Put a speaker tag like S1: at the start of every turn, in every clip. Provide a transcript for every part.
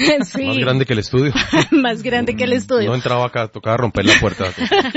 S1: Sí.
S2: Más grande que el estudio.
S1: Más grande que el estudio.
S2: No entraba acá, tocaba romper la puerta.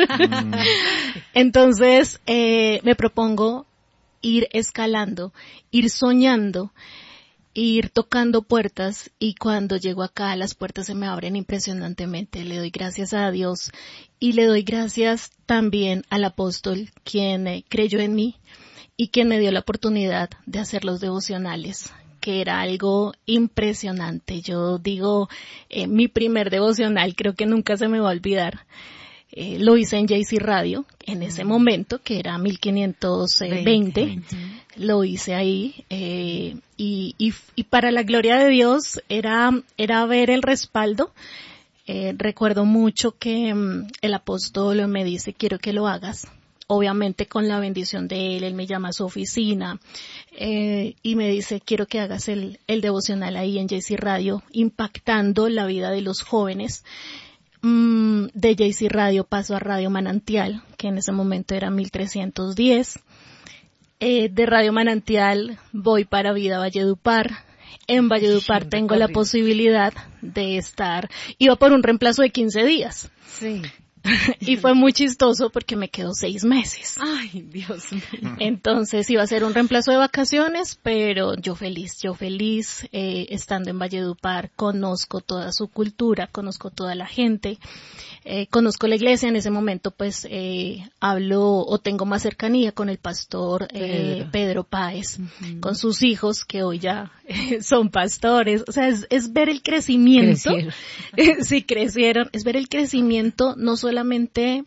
S1: Entonces, me propongo ir escalando, ir soñando, ir tocando puertas, y cuando llego acá las puertas se me abren impresionantemente. Le doy gracias a Dios y le doy gracias también al apóstol, quien creyó en mí y quien me dio la oportunidad de hacer los devocionales, que era algo impresionante. Yo digo, mi primer devocional creo que nunca se me va a olvidar. Lo hice en JC Radio, en ese momento, que era 1520, lo hice ahí, y para la gloria de Dios era ver el respaldo. Recuerdo mucho que el apóstol me dice, quiero que lo hagas. Obviamente con la bendición de él me llama a su oficina, y me dice, quiero que hagas el devocional ahí en JC Radio, impactando la vida de los jóvenes. De JC Radio paso a Radio Manantial, que en ese momento era 1310. De Radio Manantial voy para Vida Valledupar. En Valledupar tengo la posibilidad de iba por un reemplazo de 15 días.
S3: Sí.
S1: Y fue muy chistoso porque me quedó 6 meses.
S3: Ay, Dios mío.
S1: Entonces iba a ser un reemplazo de vacaciones, pero yo feliz, estando en Valledupar. Conozco toda su cultura, conozco toda la gente, conozco la iglesia. En ese momento pues hablo o tengo más cercanía con el pastor Pedro Páez, con sus hijos que hoy ya son pastores. O sea, es ver el crecimiento. Sí, crecieron. Es ver el crecimiento no solamente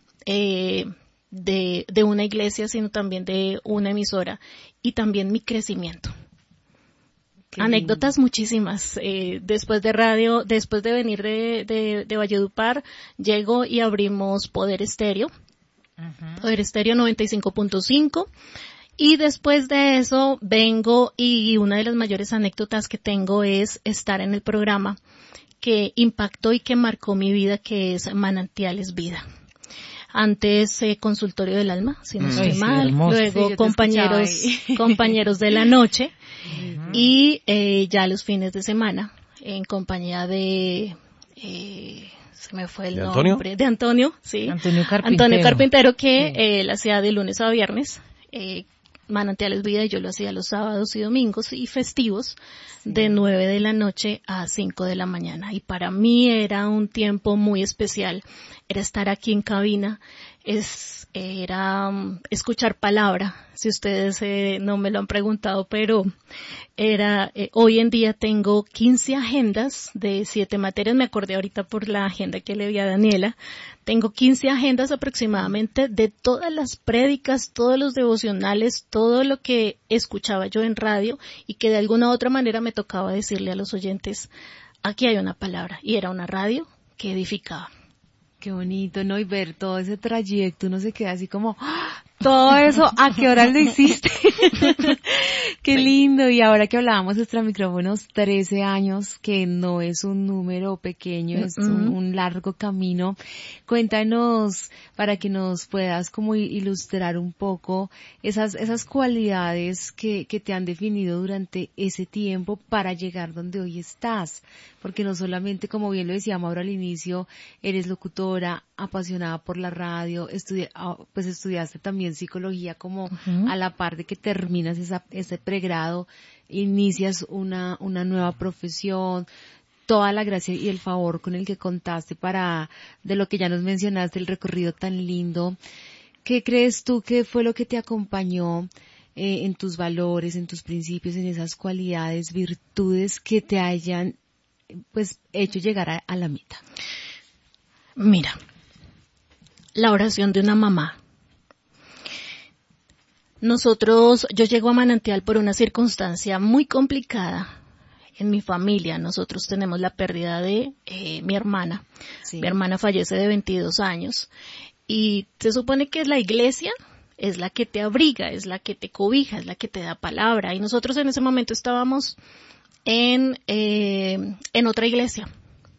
S1: de una iglesia, sino también de una emisora, y también mi crecimiento. Anécdotas muchísimas. Después de venir de Valledupar, llego y abrimos Poder Estéreo. Poder Estéreo 95.5. Y después de eso vengo, y una de las mayores anécdotas que tengo es estar en el programa que impactó y que marcó mi vida, que es Manantiales Vida. Antes Consultorio del Alma, si no estoy mal, luego
S3: sí,
S1: compañeros de la noche, y ya los fines de semana en compañía de se me fue el nombre, de Antonio, sí, Antonio Carpintero, que él hacía de lunes a viernes Manantiales Vida, y yo lo hacía los sábados y domingos y festivos, de 9 de la noche a 5 de la mañana. Y para mí era un tiempo muy especial, era estar aquí en cabina, era escuchar palabra. Si ustedes no me lo han preguntado, pero hoy en día tengo 15 agendas de 7 materias. Me acordé ahorita por la agenda que le vi a Daniela. Tengo 15 agendas aproximadamente de todas las prédicas, todos los devocionales, todo lo que escuchaba yo en radio, y que de alguna u otra manera me tocaba decirle a los oyentes, aquí hay una palabra, y era una radio que edificaba.
S3: Qué bonito, ¿no? Y ver todo ese trayecto, uno se queda así como, ¡ah! Todo eso, ¿a qué hora lo hiciste? Qué lindo. Y ahora que hablábamos extra micrófonos, 13 años, que no es un número pequeño, es un largo camino. Cuéntanos, para que nos puedas como ilustrar un poco esas cualidades que te han definido durante ese tiempo para llegar donde hoy estás. Porque no solamente, como bien lo decía Mauro al inicio, eres locutora, apasionada por la radio, pues estudiaste también psicología como a la par de que terminas ese pregrado, inicias una nueva profesión, toda la gracia y el favor con el que contaste de lo que ya nos mencionaste, el recorrido tan lindo. ¿Qué crees tú que fue lo que te acompañó en tus valores, en tus principios, en esas cualidades, virtudes que te hayan pues hecho llegar a la meta?
S1: Mira, la oración de una mamá. Yo llego a Manantial por una circunstancia muy complicada en mi familia. Nosotros tenemos la pérdida de mi hermana. Sí. Mi hermana fallece de 22 años. Y se supone que la iglesia es la que te abriga, es la que te cobija, es la que te da palabra. Y nosotros en ese momento estábamos en otra iglesia.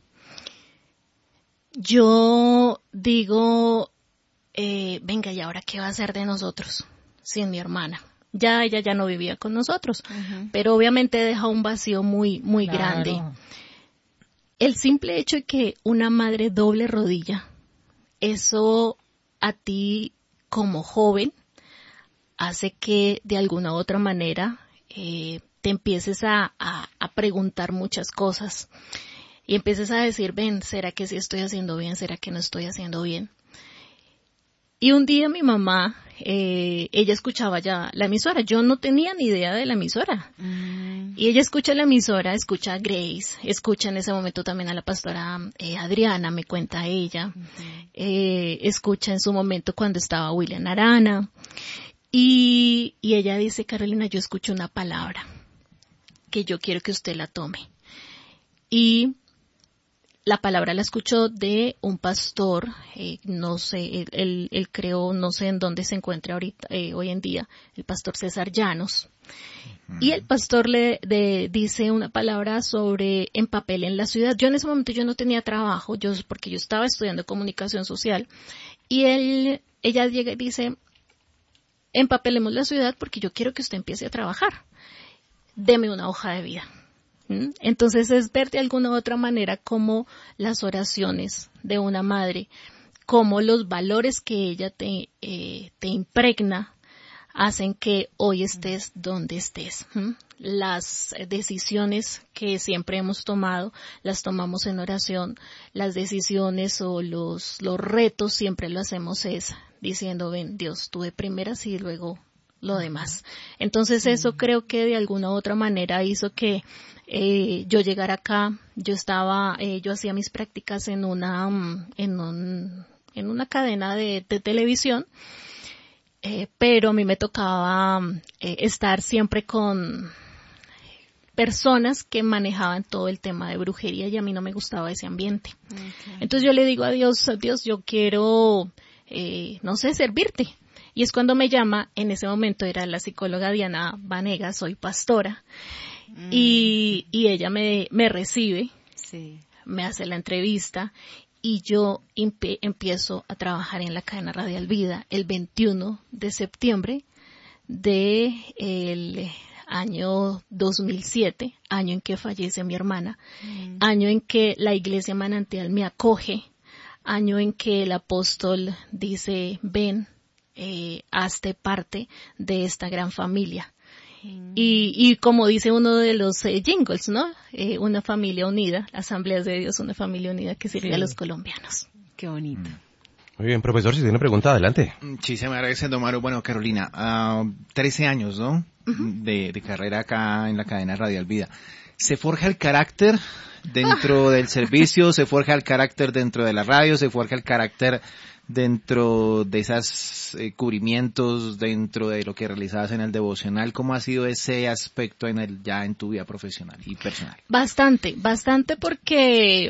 S1: Yo digo, venga, ¿y ahora qué va a hacer de nosotros sin mi hermana? Ella ya no vivía con nosotros, pero obviamente deja un vacío muy, muy grande. el simple hecho de que una madre doble rodilla, eso a ti como joven hace que de alguna u otra manera te empieces a preguntar muchas cosas y empieces a decir, ven, ¿será que sí estoy haciendo bien? ¿Será que no estoy haciendo bien? Y un día mi mamá, ella escuchaba ya la emisora. Yo no tenía ni idea de la emisora. Y ella escucha la emisora, escucha a Grace, escucha en ese momento también a la pastora Adriana, me cuenta ella. Escucha en su momento cuando estaba William Arana. Y ella dice, Carolina, yo escucho una palabra que yo quiero que usted la tome. Y la palabra la escuchó de un pastor, no sé, él creo, no sé en dónde se encuentra ahorita, hoy en día, el pastor César Llanos. Y el pastor le dice una palabra sobre empapel en la ciudad. Yo en ese momento yo no tenía trabajo, porque yo estaba estudiando comunicación social. Y ella llega y dice, empapelemos la ciudad porque yo quiero que usted empiece a trabajar. Deme una hoja de vida. Entonces es ver de alguna u otra manera cómo las oraciones de una madre, cómo los valores que ella te impregna, hacen que hoy estés donde estés. Las decisiones que siempre hemos tomado, las tomamos en oración. Las decisiones o los retos siempre lo hacemos diciendo, ven, Dios, tú de primeras y luego lo demás. Entonces eso creo que de alguna u otra manera hizo que yo llegara acá. Yo hacía mis prácticas en una cadena de televisión, pero a mí me tocaba estar siempre con personas que manejaban todo el tema de brujería y a mí no me gustaba ese ambiente. Okay. Entonces yo le digo a Dios, yo quiero, servirte. Y es cuando me llama, en ese momento era la psicóloga Diana Vanegas, soy pastora, y ella me recibe, sí, me hace la entrevista, y yo empiezo a trabajar en la cadena Radial Vida el 21 de septiembre del año 2007, año en que fallece mi hermana, año en que la Iglesia Manantial me acoge, año en que el apóstol dice, ven, hazte parte de esta gran familia. Y como dice uno de los jingles, ¿no? Una familia unida, Asambleas de Dios, una familia unida que sirve a los colombianos.
S3: Qué bonito.
S2: Muy bien, profesor, si tiene pregunta, adelante.
S4: Sí, se me agradece, don Mario. Bueno, Carolina, 13 años, ¿no? De carrera acá en la cadena Radial Vida. ¿Se forja el carácter dentro del servicio? ¿Se forja el carácter dentro de la radio? ¿Se forja el carácter dentro de esos cubrimientos, dentro de lo que realizabas en el devocional? ¿Cómo ha sido ese aspecto ya en tu vida profesional y personal?
S1: Bastante porque,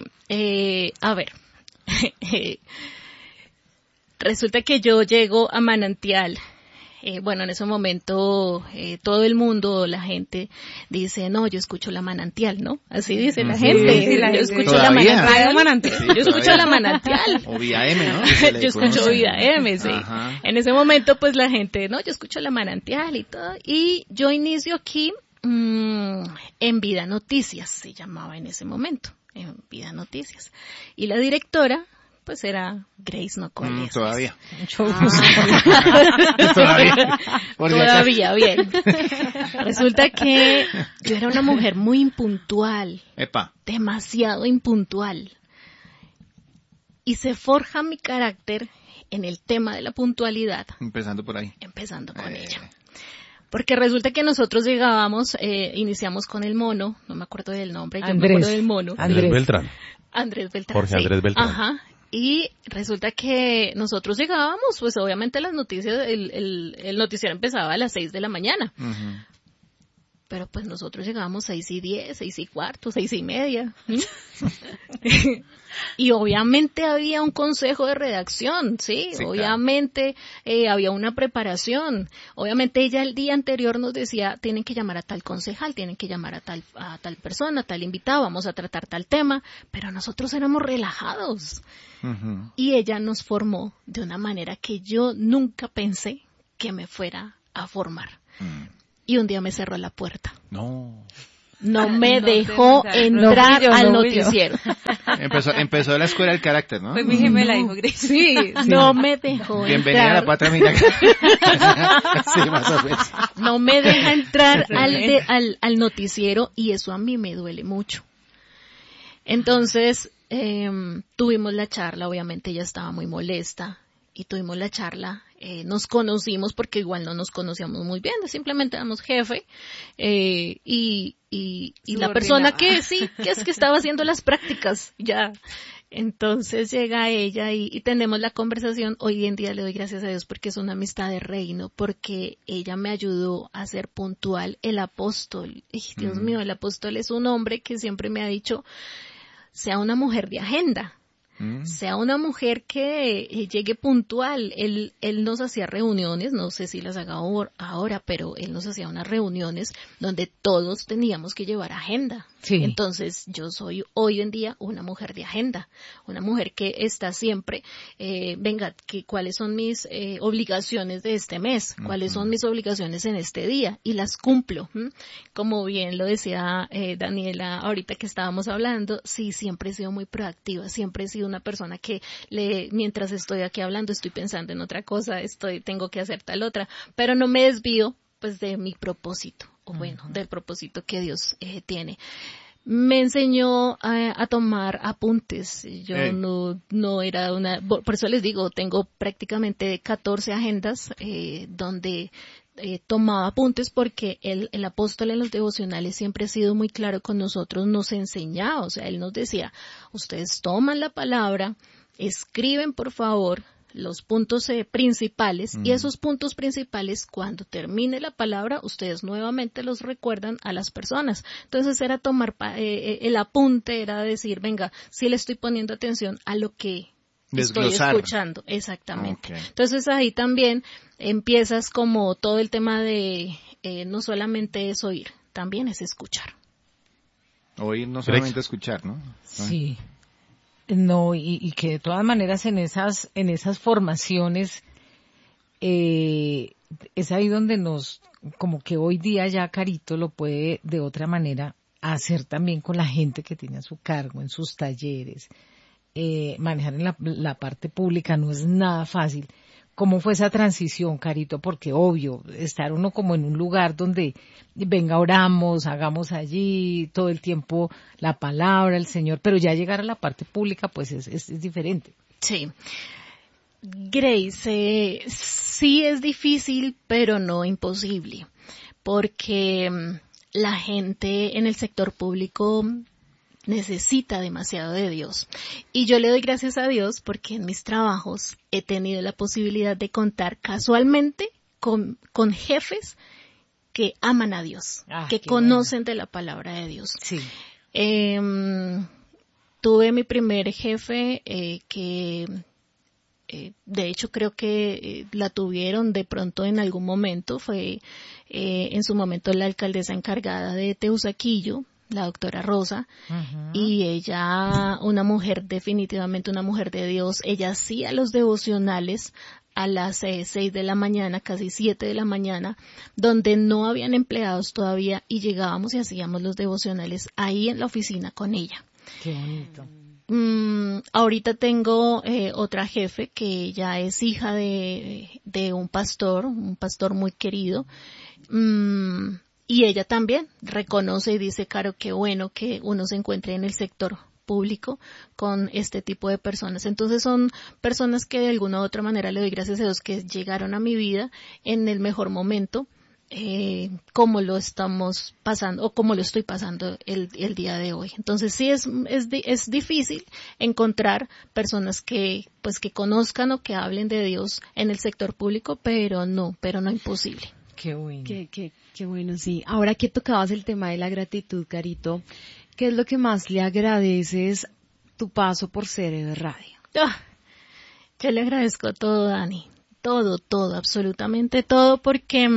S1: resulta que yo llego a Manantial. En ese momento todo el mundo, la gente dice, no, yo escucho la Manantial, ¿no? Así dice la gente.
S3: Sí,
S1: yo escucho
S4: ¿Todavía?
S1: la Manantial. Sí, yo escucho la Manantial.
S4: O Vía M, ¿no?
S1: Yo escucho Vida M, sí.
S4: Ajá.
S1: En ese momento, pues la gente, no, yo escucho la Manantial y todo. Y yo inicio aquí en Vida Noticias, se llamaba en ese momento, en Vida Noticias. Y la directora, pues era Grace Nocoles.
S4: Todavía.
S1: Todavía, bien. Resulta que yo era una mujer muy impuntual.
S4: Epa.
S1: Demasiado impuntual. Y se forja mi carácter en el tema de la puntualidad.
S4: Empezando por ahí.
S1: Empezando con ella. Porque resulta que nosotros llegábamos, iniciamos con el mono, no me acuerdo del nombre, yo me acuerdo del mono.
S2: Andrés Beltrán.
S1: Jorge
S2: sí. Andrés Beltrán.
S1: Ajá. Y resulta que nosotros llegábamos, pues obviamente las noticias, el noticiero empezaba a las 6 de la mañana. Uh-huh. Pero pues nosotros llegábamos 6:10, 6:15, 6:30. Y obviamente había un consejo de redacción, ¿sí? Obviamente había una preparación. Obviamente ella el día anterior nos decía, tienen que llamar a tal concejal, tienen que llamar a tal persona, a tal invitado, vamos a tratar tal tema. Pero nosotros éramos relajados. Uh-huh. Y ella nos formó de una manera que yo nunca pensé que me fuera a formar. Y un día me cerró la puerta.
S4: No.
S1: no me
S3: No
S1: dejó
S3: sé, o sea,
S1: entrar
S3: no fui yo,
S1: al
S3: no fui yo.
S1: noticiero.
S4: Empezó la escuela del carácter, ¿no?
S3: Fue mi gemela, dijo Grace.
S1: Sí, no me dejó
S4: Bienvenida a la
S1: entrar.
S4: patria, mira. Sí, más o menos.
S1: No me deja entrar al noticiero y eso a mí me duele mucho. Entonces, tuvimos la charla, obviamente ella estaba muy molesta y tuvimos la charla, nos conocimos porque igual no nos conocíamos muy bien, simplemente éramos jefe y la persona que sí, que es que estaba haciendo las prácticas ya. Entonces llega ella y tenemos la conversación. Hoy en día le doy gracias a Dios porque es una amistad de reino, porque ella me ayudó a ser puntual. El apóstol, Dios mío, el apóstol es un hombre que siempre me ha dicho, sea una mujer de agenda. Sea una mujer que llegue puntual. Él nos hacía reuniones, no sé si las haga ahora, pero él nos hacía unas reuniones donde todos teníamos que llevar agenda.
S3: Sí.
S1: Entonces yo soy hoy en día una mujer de agenda, una mujer que está siempre, cuáles son mis obligaciones de este mes, cuáles son mis obligaciones en este día y las cumplo. Como bien lo decía Daniela ahorita que estábamos hablando, sí, siempre he sido muy proactiva, siempre he sido una persona que mientras estoy aquí hablando estoy pensando en otra cosa, tengo que hacer tal otra, pero no me desvío pues de mi propósito, o bueno, del propósito que Dios tiene. Me enseñó a tomar apuntes. Yo no era por eso les digo, tengo prácticamente 14 agendas donde tomaba apuntes porque el apóstol en los devocionales siempre ha sido muy claro con nosotros, nos enseñaba, o sea, él nos decía, ustedes toman la palabra, escriben por favor los puntos principales y esos puntos principales cuando termine la palabra ustedes nuevamente los recuerdan a las personas. Entonces era tomar el apunte, era decir, venga, sí le estoy poniendo atención a lo que estoy escuchando. Exactamente. Okay. Entonces ahí también empiezas como todo el tema de no solamente es oír, también es escuchar.
S4: Oír no solamente escuchar, ¿no?
S5: Sí. No, y que de todas maneras en esas formaciones es ahí donde como que hoy día ya Carito lo puede de otra manera hacer también con la gente que tiene a su cargo, en sus talleres. Manejar en la parte pública no es nada fácil. ¿Cómo fue esa transición, Carito? Porque obvio, estar uno como en un lugar donde venga, oramos, hagamos allí todo el tiempo la palabra, el Señor, pero ya llegar a la parte pública pues es diferente.
S1: Sí. Grace, sí es difícil, pero no imposible, porque la gente en el sector público necesita demasiado de Dios. Y yo le doy gracias a Dios porque en mis trabajos he tenido la posibilidad de contar casualmente con jefes que aman a Dios, que conocen de la palabra de Dios.
S5: Sí.
S1: Tuve mi primer jefe que de hecho creo que la tuvieron de pronto en algún momento, fue en su momento la alcaldesa encargada de Teusaquillo, la doctora Rosa, y ella, una mujer, definitivamente una mujer de Dios, ella hacía los devocionales a las 6 de la mañana, casi 7 de la mañana, donde no habían empleados todavía y llegábamos y hacíamos los devocionales ahí en la oficina con ella.
S5: Qué bonito.
S1: Ahorita tengo otra jefe que ya es hija de un pastor muy querido, y ella también reconoce y dice, Caro, qué bueno que uno se encuentre en el sector público con este tipo de personas. Entonces son personas que de alguna u otra manera le doy gracias a Dios que llegaron a mi vida en el mejor momento, como lo estamos pasando o como lo estoy pasando el día de hoy. Entonces sí es difícil encontrar personas que conozcan o que hablen de Dios en el sector público, pero no imposible.
S3: Qué bueno. Qué bueno, sí. Ahora que tocabas el tema de la gratitud, Carito, ¿qué es lo que más le agradeces tu paso por CRB Radio?
S1: Yo le agradezco todo, Dani. Todo, absolutamente todo, porque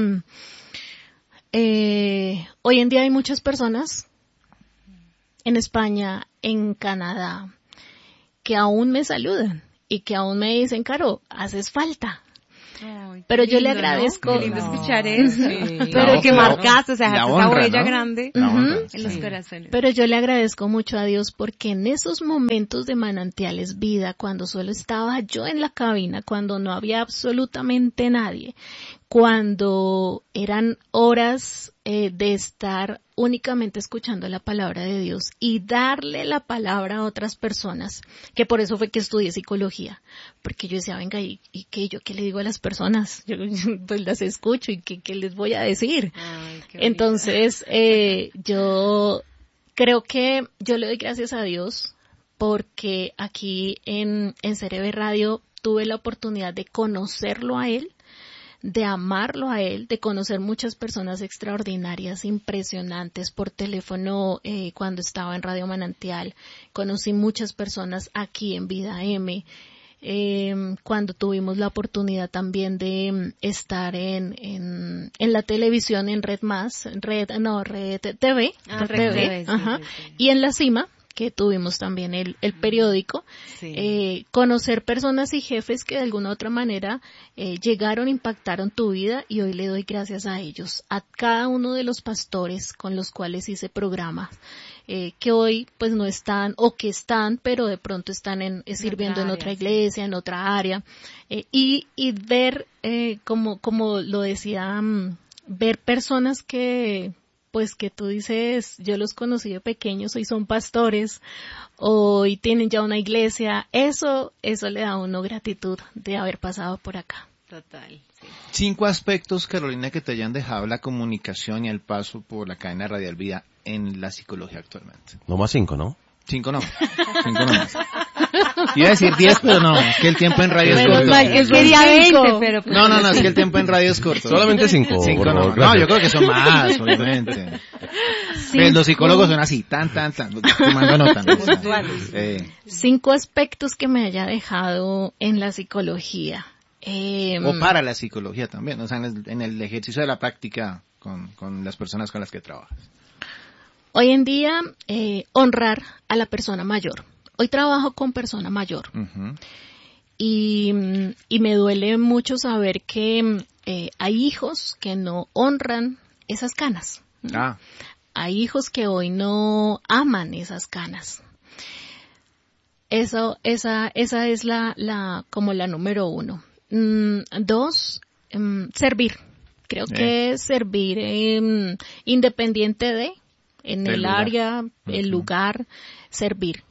S1: hoy en día hay muchas personas en España, en Canadá, que aún me saludan y que aún me dicen, Caro, haces falta.
S3: Ay, qué
S1: Pero yo le
S3: lindo, ¿no?
S1: agradezco.
S3: Qué lindo escuchar eso.
S5: Sí.
S3: Pero que
S4: No,
S3: marcaste, o sea,
S4: la
S3: dejaste
S4: honra,
S3: esa huella
S4: ¿no?
S3: grande
S4: La honra,
S3: en los
S5: sí.
S3: corazones.
S1: Pero yo le agradezco mucho a Dios porque en esos momentos de Manantiales Vida, cuando solo estaba yo en la cabina, cuando no había absolutamente nadie, cuando eran horas de estar únicamente escuchando la palabra de Dios y darle la palabra a otras personas, que por eso fue que estudié psicología, porque yo decía, venga, ¿y qué? ¿Yo qué le digo a las personas? Yo pues las escucho y ¿qué les voy a decir?
S3: Ay, qué bonito.
S1: Entonces, yo creo que yo le doy gracias a Dios porque aquí en CRB Radio tuve la oportunidad de conocerlo a Él, de amarlo a Él, de conocer muchas personas extraordinarias, impresionantes por teléfono cuando estaba en Radio Manantial. Conocí muchas personas aquí en Vida M. Cuando tuvimos la oportunidad también de estar en la televisión, en Red TV,
S3: Ah,
S1: Red
S3: Red
S1: TV,
S3: TV, sí,
S1: ajá,
S3: sí, sí.
S1: y en La Cima, que tuvimos también el periódico,
S3: Sí.
S1: conocer personas y jefes que de alguna u otra manera llegaron, impactaron tu vida y hoy le doy gracias a ellos, a cada uno de los pastores con los cuales hice programas, que hoy pues no están o que están, pero de pronto están sirviendo en
S3: área,
S1: otra
S3: sí.
S1: iglesia, en otra área, y ver, como lo decía, ver personas que pues que tú dices, yo los conocí de pequeños, hoy son pastores, hoy tienen ya una iglesia, eso le da a uno gratitud de haber pasado por acá.
S3: Total, sí.
S4: 5 aspectos, Carolina, que te hayan dejado la comunicación y el paso por la cadena Radial Vida en la psicología actualmente.
S2: No más 5, ¿no?
S4: 5 no. 5 no más. Iba a decir 10, pero no, es que el tiempo en radio es
S1: Menos
S4: corto.
S1: mal que son
S3: Quería
S1: 5.
S3: 20, pero... pues,
S4: No, es que el tiempo en radio es corto.
S2: Solamente 5.
S4: 5 no. No, yo creo que son más, obviamente. Pero los psicólogos son así, tan, tomando nota. ¿no?
S3: Puntuales.
S1: 5 aspectos que me haya dejado en la psicología.
S4: O para la psicología también, o sea, en el ejercicio de la práctica con las personas con las que trabajas.
S1: Hoy en día, honrar a la persona mayor. Hoy trabajo con persona mayor.
S4: Ujú.
S1: Y me duele mucho saber que hay hijos que no honran esas canas.
S4: Ah,
S1: Hay hijos que hoy no aman esas canas. Esa es como la número 1. 2, servir. Creo que servir independiente en
S4: Del
S1: el
S4: lugar.
S1: área, el lugar, servir.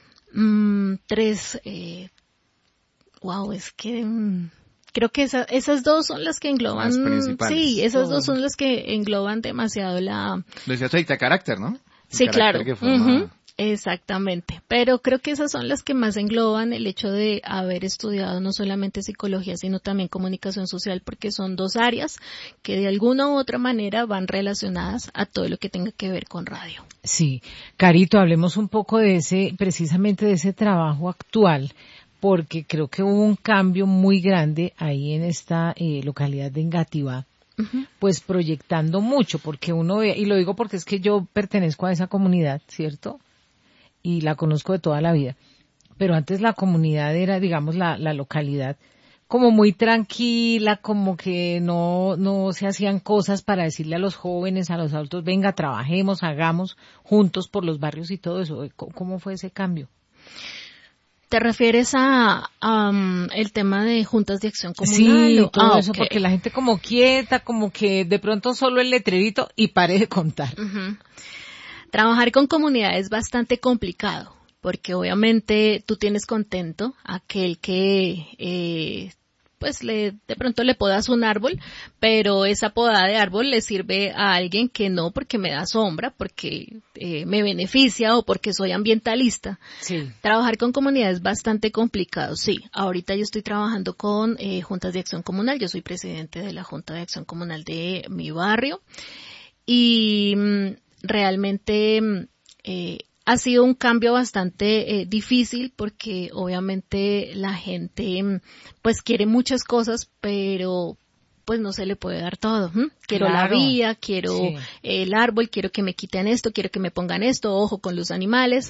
S1: 3, wow, es que creo que esas 2 son las que engloban,
S4: Las principales.
S1: sí, esas 2 son las que engloban demasiado
S4: lo decías ahorita, carácter, ¿no? El
S1: sí,
S4: carácter
S1: claro,
S4: que forma-
S1: ujú, exactamente, pero creo que esas son las que más engloban el hecho de haber estudiado no solamente psicología, sino también comunicación social, porque son 2 áreas que de alguna u otra manera van relacionadas a todo lo que tenga que ver con radio.
S5: Sí, Carito, hablemos un poco precisamente de ese trabajo actual, porque creo que hubo un cambio muy grande ahí en esta localidad de Engativá, pues proyectando mucho, porque uno ve, y lo digo porque es que yo pertenezco a esa comunidad, ¿cierto? Y la conozco de toda la vida, pero antes la comunidad era, digamos, la localidad como muy tranquila, como que no se hacían cosas para decirle a los jóvenes, a los adultos, venga, trabajemos, hagamos juntos por los barrios y todo eso. ¿Cómo fue ese cambio?
S1: ¿Te refieres a el tema de juntas de acción comunal?
S5: Sí, todo eso,
S1: ok.
S5: porque la gente como quieta, como que de pronto solo el letrerito y pare de contar.
S1: Ujú. Trabajar con comunidad es bastante complicado, porque obviamente tú tienes contento a aquel que pues de pronto le podas un árbol, pero esa podada de árbol le sirve a alguien que no, porque me da sombra, porque me beneficia o porque soy ambientalista.
S5: Sí.
S1: Trabajar con comunidad es bastante complicado, sí. Ahorita yo estoy trabajando con juntas de acción comunal, yo soy presidente de la Junta de Acción Comunal de mi barrio y realmente ha sido un cambio bastante difícil porque obviamente la gente pues quiere muchas cosas, pero pues no se le puede dar todo. Quiero la
S5: Claro.
S1: vía, quiero
S5: Sí.
S1: el árbol, quiero que me quiten esto, quiero que me pongan esto, ojo con los animales.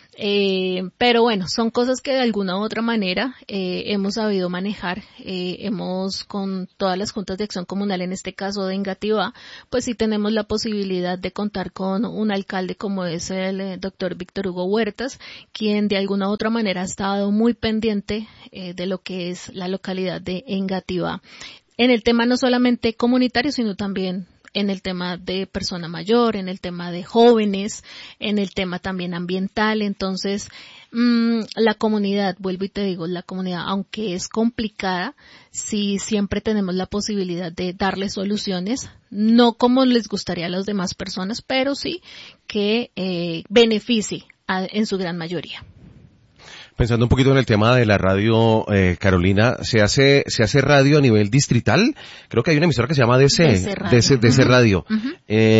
S1: Pero bueno, son cosas que de alguna u otra manera hemos sabido manejar. Hemos, con todas las juntas de acción comunal, en este caso de Engativá, pues sí tenemos la posibilidad de contar con un alcalde como es el doctor Víctor Hugo Huertas, quien de alguna u otra manera ha estado muy pendiente de lo que es la localidad de Engativá. En el tema no solamente comunitario, sino también en el tema de persona mayor, en el tema de jóvenes, en el tema también ambiental. Entonces, la comunidad, vuelvo y te digo, la comunidad, aunque es complicada, sí siempre tenemos la posibilidad de darle soluciones, no como les gustaría a las demás personas, pero sí que beneficie en su gran mayoría.
S2: Pensando un poquito en el tema de la radio, Carolina, ¿se hace radio a nivel distrital? Creo que hay una emisora que se llama DC Radio. Uh-huh.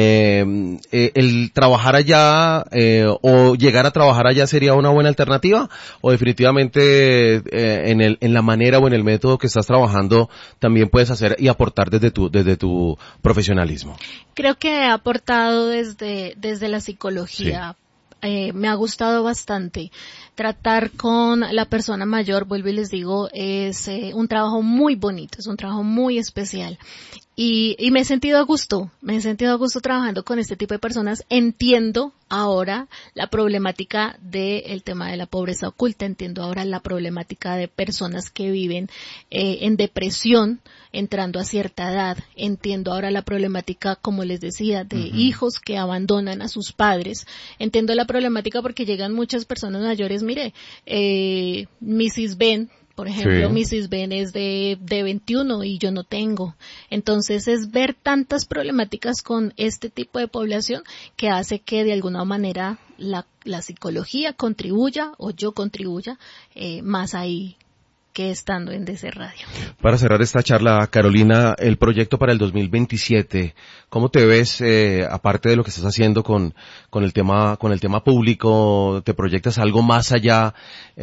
S2: ¿El trabajar allá o llegar a trabajar allá sería una buena alternativa? ¿O definitivamente en la manera o en el método que estás trabajando también puedes hacer y aportar desde tu profesionalismo?
S1: Creo que he aportado desde la psicología. Sí. Me ha gustado bastante. Tratar con la persona mayor, vuelvo y les digo, es un trabajo muy bonito, es un trabajo muy especial. Y me he sentido a gusto trabajando con este tipo de personas. Entiendo ahora la problemática del tema de la pobreza oculta, entiendo ahora la problemática de personas que viven en depresión, entrando a cierta edad, entiendo ahora la problemática, como les decía, de hijos que abandonan a sus padres, entiendo la problemática porque llegan muchas personas mayores, mire, Mrs. Ben, por ejemplo, sí. Mrs. Ben es de 21 y yo no tengo. Entonces es ver tantas problemáticas con este tipo de población que hace que de alguna manera la psicología contribuya o yo contribuya más ahí que estando en DC Radio.
S2: Para cerrar esta charla, Carolina, el proyecto para el 2027, ¿cómo te ves, aparte de lo que estás haciendo con el tema público? ¿Te proyectas algo más allá,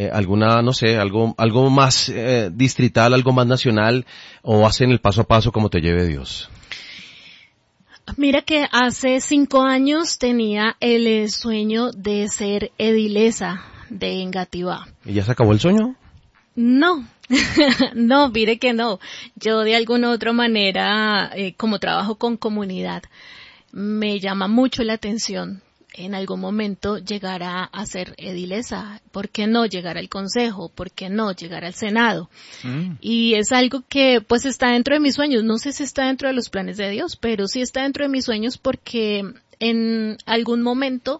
S2: algo más distrital, algo más nacional, o vas en el paso a paso como te lleve Dios?
S1: Mira que hace 5 años tenía el sueño de ser edilesa de Engativá.
S2: ¿Y ya se acabó el sueño?
S1: No, mire que no. Yo de alguna u otra manera, como trabajo con comunidad, me llama mucho la atención en algún momento llegar a ser edilesa. ¿Por qué no llegar al consejo? ¿Por qué no llegar al Senado? Y es algo que pues está dentro de mis sueños. No sé si está dentro de los planes de Dios, pero sí está dentro de mis sueños porque en algún momento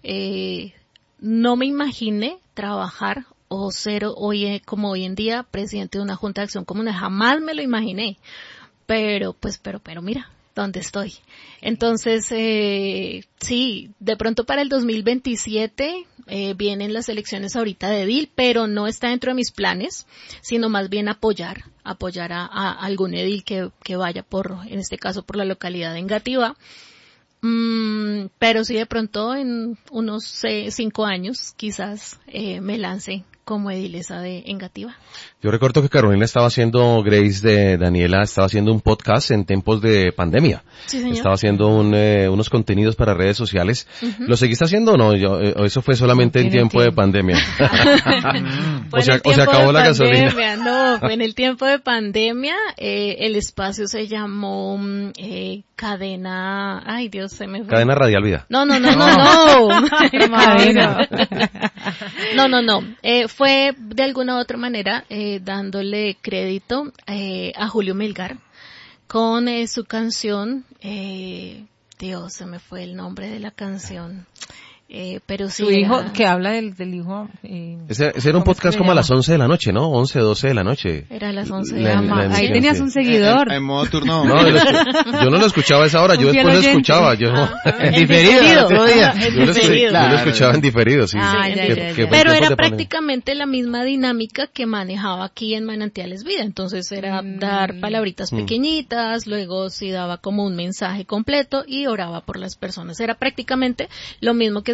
S1: no me imaginé trabajar o ser como hoy en día presidente de una junta de acción comunal. Jamás me lo imaginé. Pero mira, ¿dónde estoy? Entonces, sí, de pronto para el 2027 vienen las elecciones ahorita de edil, pero no está dentro de mis planes, sino más bien apoyar a algún edil que vaya en este caso por la localidad de Engativá. Pero sí, de pronto en unos 5 años quizás me lance como edilesa de Engativá.
S2: Yo recuerdo que Carolina Grace de Daniela estaba haciendo un podcast en tiempos de pandemia.
S1: Sí, señor.
S2: Estaba haciendo unos contenidos para redes sociales. Uh-huh. ¿Lo seguiste haciendo o no? Eso fue solamente en tiempo de pandemia. o se acabó la gasolina.
S1: No, fue en el tiempo de pandemia. El espacio se llamó Cadena... Ay, Dios, se me fue.
S2: Cadena Radial Vida.
S1: No. No. Fue de alguna u otra manera dándole crédito a Julio Melgar con su canción, Dios, se me fue el nombre de la canción. Pero sí.
S5: Su hijo, que habla del hijo.
S2: Ese era un podcast como a las 11 de la noche, ¿no? 11, 12 de la noche.
S1: Era a las 11 de la noche.
S5: Ahí tenías un seguidor.
S4: En modo turno.
S2: No, yo no lo escuchaba a esa hora, yo después lo escuchaba.
S4: En diferido.
S2: Yo lo escuchaba en diferido, sí.
S1: Pero era prácticamente la misma dinámica que manejaba aquí en Manantiales Vida. Entonces era dar palabritas pequeñitas, luego sí daba como un mensaje completo y oraba por las personas. Era prácticamente lo mismo que se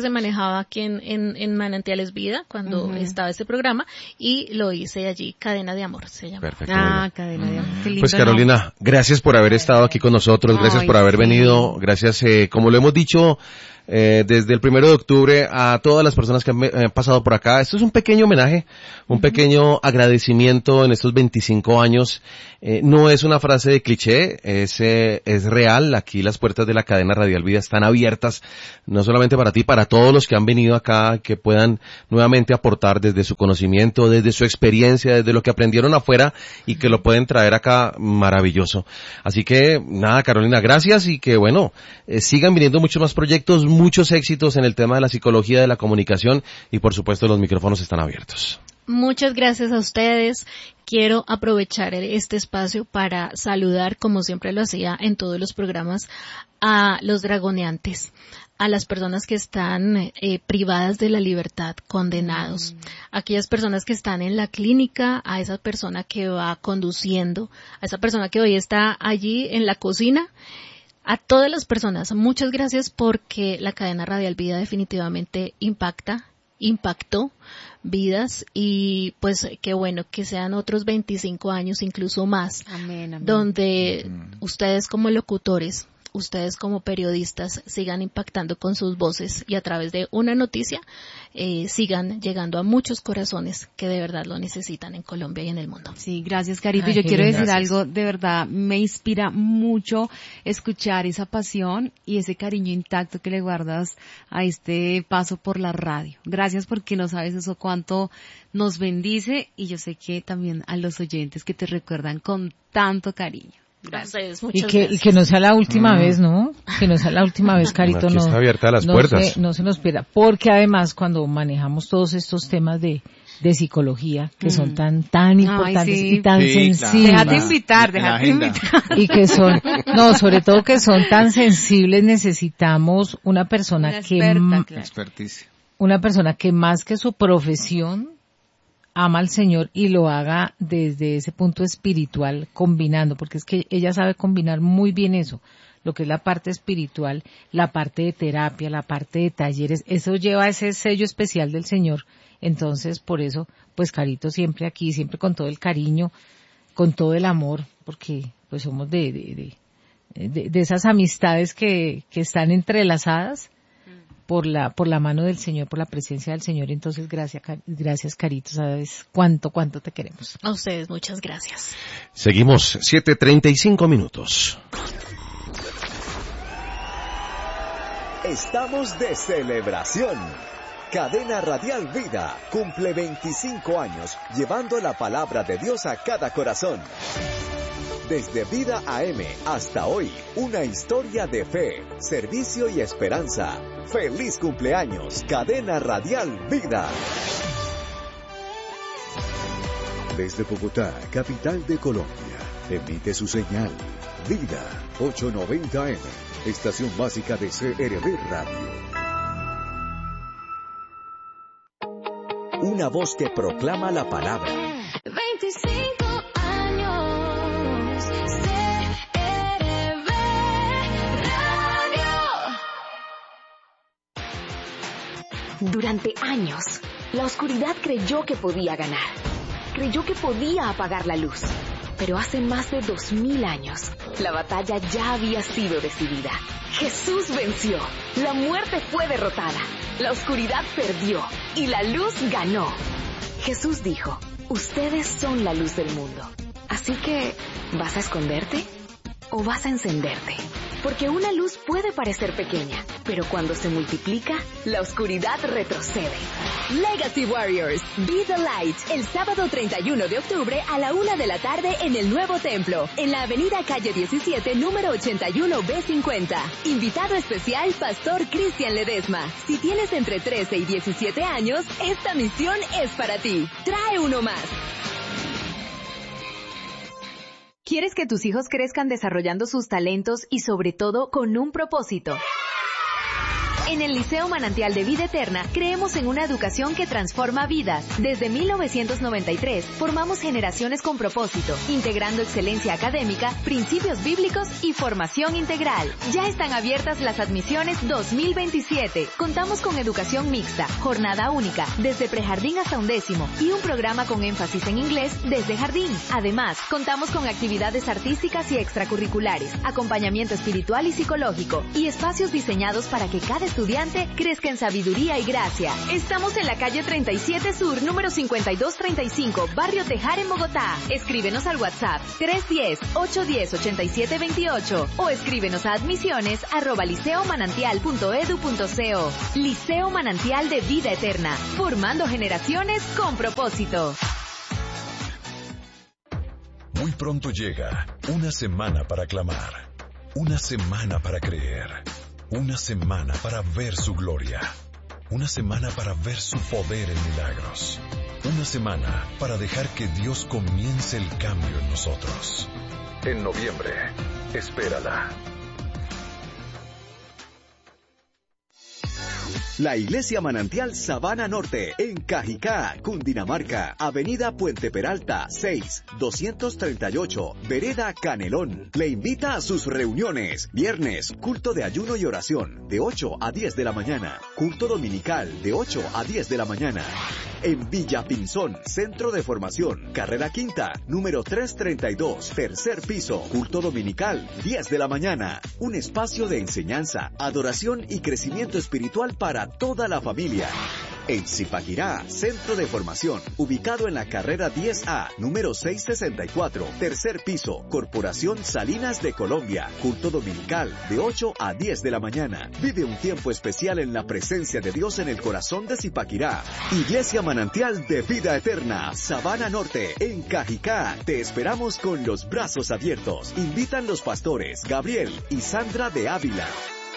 S1: se manejaba aquí en Manantiales Vida, cuando estaba este programa, y lo hice allí, Cadena de Amor se llama.
S2: Perfecto.
S3: Cadena de Amor. Qué lindo,
S2: Pues Carolina, gracias por haber estado aquí con nosotros, gracias por haber venido, gracias, como lo hemos dicho, desde el 1 de octubre a todas las personas que han pasado por acá. Esto es un pequeño homenaje, un pequeño agradecimiento en estos 25 años. No es una frase de cliché, es real. Aquí las puertas de la cadena Radial Vida están abiertas, no solamente para ti, para todos los que han venido acá, que puedan nuevamente aportar desde su conocimiento, desde su experiencia, desde lo que aprendieron afuera y que lo pueden traer acá, maravilloso. Así que, nada, Carolina, gracias y que bueno, sigan viniendo muchos más proyectos, muchos éxitos en el tema de la psicología, de la comunicación y por supuesto los micrófonos están abiertos.
S1: Muchas gracias a ustedes. Quiero aprovechar este espacio para saludar, como siempre lo hacía en todos los programas, a los dragoneantes, a las personas que están privadas de la libertad, condenados, aquellas personas que están en la clínica, a esa persona que va conduciendo, a esa persona que hoy está allí en la cocina. A todas las personas, muchas gracias porque la cadena Radial Vida definitivamente impactó vidas y pues qué bueno que sean otros 25 años, incluso más,
S3: amén.
S1: Donde ustedes como locutores, ustedes como periodistas sigan impactando con sus voces y a través de una noticia sigan llegando a muchos corazones que de verdad lo necesitan en Colombia y en el mundo.
S3: Sí, gracias, Carito. Yo quiero decir algo, de verdad, me inspira mucho escuchar esa pasión y ese cariño intacto que le guardas a este paso por la radio. Gracias porque no sabes eso cuánto nos bendice y yo sé que también a los oyentes que te recuerdan con tanto cariño.
S1: Gracias,
S5: y que no sea la última vez, ¿no? Que no sea la última vez, Carito.
S2: Aquí está abierta las puertas.
S5: No se nos pierda. Porque además cuando manejamos todos estos temas de psicología, que son tan importantes y tan sensibles.
S3: Déjate invitar.
S5: Y que son, sobre todo que son tan sensibles, necesitamos una persona una persona que más que su profesión, ama al Señor y lo haga desde ese punto espiritual, combinando, porque es que ella sabe combinar muy bien eso, lo que es la parte espiritual, la parte de terapia, la parte de talleres, eso lleva ese sello especial del Señor. Entonces, por eso, pues Carito siempre aquí, siempre con todo el cariño, con todo el amor, porque pues somos de esas amistades que están entrelazadas por la mano del Señor, por la presencia del Señor. Entonces, gracias Carito, sabes cuánto te queremos.
S1: A ustedes, muchas gracias.
S2: Seguimos, 7:35 minutos.
S6: Estamos de celebración. Cadena Radial Vida cumple 25 años llevando la palabra de Dios a cada corazón. Desde Vida AM hasta hoy, una historia de fe, servicio y esperanza. ¡Feliz cumpleaños, Cadena Radial Vida! Desde Bogotá, capital de Colombia, emite su señal. Vida, 890 AM, estación básica de CRB Radio. Una voz que proclama la palabra.
S7: 25 años, CRB Radio.
S8: Durante años, la oscuridad creyó que podía ganar. Creyó que podía apagar la luz. Pero hace más de 2000 años, la batalla ya había sido decidida. Jesús venció. La muerte fue derrotada. La oscuridad perdió y la luz ganó. Jesús dijo, ustedes son la luz del mundo. Así que, ¿vas a esconderte o vas a encenderte? Porque una luz puede parecer pequeña, pero cuando se multiplica, la oscuridad retrocede. Legacy Warriors, Be the Light, el sábado 31 de octubre a la 1:00 p.m. en el Nuevo Templo, en la avenida Calle 17, número 81B50. Invitado especial, Pastor Cristian Ledesma. Si tienes entre 13 y 17 años, esta misión es para ti. Trae uno más. ¿Quieres que tus hijos crezcan desarrollando sus talentos y sobre todo con un propósito?
S9: En el Liceo Manantial de Vida Eterna creemos en una educación que transforma vidas. Desde 1993 formamos generaciones con propósito, integrando excelencia académica, principios bíblicos y formación integral. Ya están abiertas las admisiones 2027. Contamos con educación mixta, jornada única, desde prejardín hasta 11º y un programa con énfasis en inglés desde jardín. Además, contamos con actividades artísticas y extracurriculares, acompañamiento espiritual y psicológico y espacios diseñados para que cada estudiante crezca en sabiduría y gracia. Estamos en la calle 37 Sur, número 5235, Barrio Tejar en Bogotá. Escríbenos al WhatsApp 310-810-8728 o escríbenos a admisiones@liceomanantial.edu.co. Liceo Manantial de Vida Eterna, formando generaciones con propósito.
S10: Muy pronto llega una semana para clamar, una semana para creer, una semana para ver su gloria, una semana para ver su poder en milagros, una semana para dejar que Dios comience el cambio en nosotros. En noviembre, espérala.
S6: La Iglesia Manantial Sabana Norte, en Cajicá, Cundinamarca, Avenida Puente Peralta, 6, 238, Vereda Canelón. Le invita a sus reuniones. Viernes, culto de ayuno y oración, de 8 a 10 de la mañana. Culto dominical, de 8 a 10 de la mañana. En Villa Pinzón, Centro de Formación, Carrera Quinta, número 332, tercer piso. Culto dominical, 10 de la mañana. Un espacio de enseñanza, adoración y crecimiento espiritual para toda la familia. En Zipaquirá, Centro de Formación, ubicado en la carrera 10A, número 664, tercer piso, Corporación Salinas de Colombia. Culto dominical, de 8 a 10 de la mañana. Vive un tiempo especial en la presencia de Dios en el corazón de Zipaquirá. Iglesia Manantial de Vida Eterna, Sabana Norte, en Cajicá. Te esperamos con los brazos abiertos. Invitan los pastores Gabriel y Sandra de Ávila.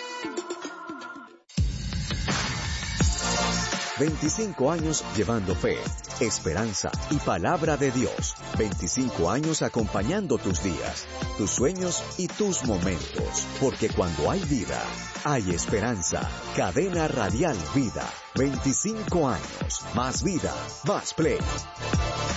S6: 25 años llevando fe, esperanza y palabra de Dios. 25 años acompañando tus días, tus sueños y tus momentos. Porque cuando hay vida, hay esperanza. Cadena Radial Vida. 25 años. Más vida, más play.